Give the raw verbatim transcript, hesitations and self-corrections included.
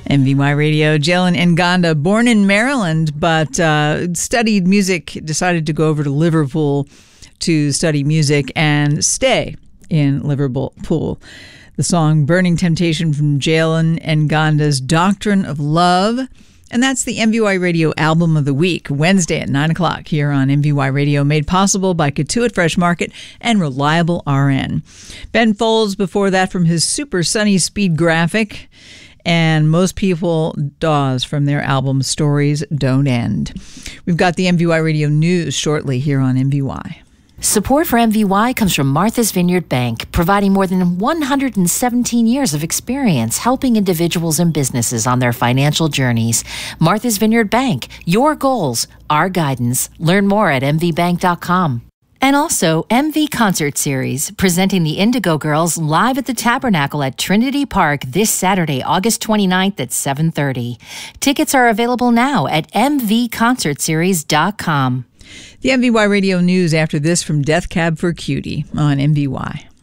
M V Y Radio. Jalen Nganda, born in Maryland, but uh, studied music, decided to go over to Liverpool to study music and stay in Liverpool. The song Burning Temptation from Jalen Nganda's Doctrine of Love. And that's the M V Y Radio Album of the Week, Wednesday at nine o'clock here on M V Y Radio, made possible by Katuitt Fresh Market and Reliable R N. Ben Folds before that from his Super Sunny Speed graphic, and Most People Dawes from their album Stories Don't End. We've got the M V Y Radio News shortly here on M V Y. Support for M V Y comes from Martha's Vineyard Bank, providing more than one hundred seventeen years of experience helping individuals and businesses on their financial journeys. Martha's Vineyard Bank, your goals, our guidance. Learn more at m v bank dot com. And also, M V Concert Series, presenting the Indigo Girls live at the Tabernacle at Trinity Park this Saturday, August twenty-ninth at seven thirty. Tickets are available now at m v concert series dot com. The M V Y Radio News after this from Death Cab for Cutie on M V Y.